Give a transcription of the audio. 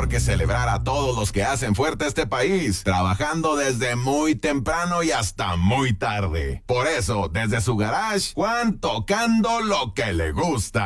que celebrar a todos los que hacen fuerte este país, trabajando desde muy temprano y hasta muy tarde. Por eso, desde su garage, Juan tocando lo que le gusta.